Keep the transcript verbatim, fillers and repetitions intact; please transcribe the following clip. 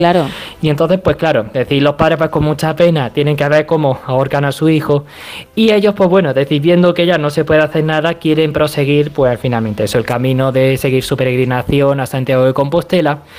Claro. Y entonces, pues claro, es decir, los padres pues con mucha pena tienen que ver cómo ahorcan a su hijo y ellos pues bueno, es decir, viendo que ya no se puede hacer nada, quieren proseguir pues finalmente eso, el camino de seguir su peregrinación a Santiago de Compostela